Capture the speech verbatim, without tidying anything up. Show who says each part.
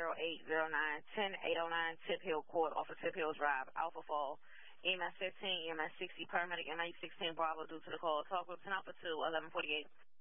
Speaker 1: zero eight zero nine, ten eight oh nine Tip Hill Court off of Tip Hill Drive, Alpha Fall. E M S fifteen, E M S sixty, paramedic N I sixteen Bravo due to the call. Talk with ten Alpha two, eleven forty-eight.